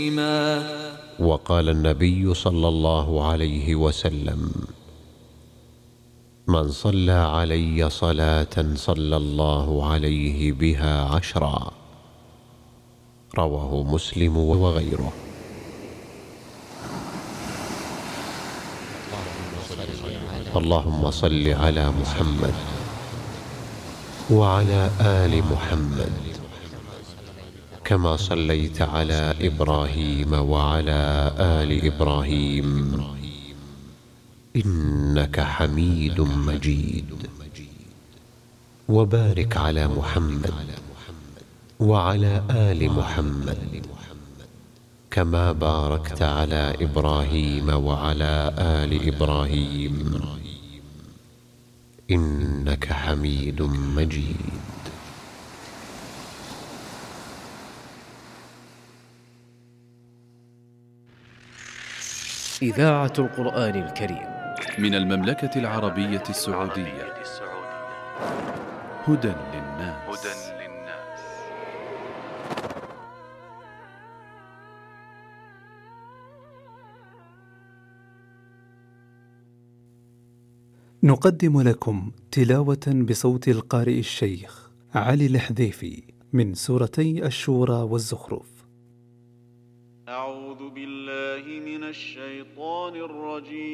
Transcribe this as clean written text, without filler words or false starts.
وقال النبي صلى الله عليه وسلم: من صلى علي صلاة صلى الله عليه بها 10. رواه مسلم وغيره. اللهم صل على محمد وعلى آل محمد كما صليت على إبراهيم وعلى آل إبراهيم إنك حميد مجيد. وبارك على محمد وعلى آل محمد كما باركت على إبراهيم وعلى آل إبراهيم إنك حميد مجيد. إذاعة القرآن الكريم من المملكة العربية السعودية. هدى للناس. نقدم لكم تلاوة بصوت القارئ الشيخ علي الحذيفي من سورتي الشورى والزخرف. أعوذ بالله من الشيطان الرجيم.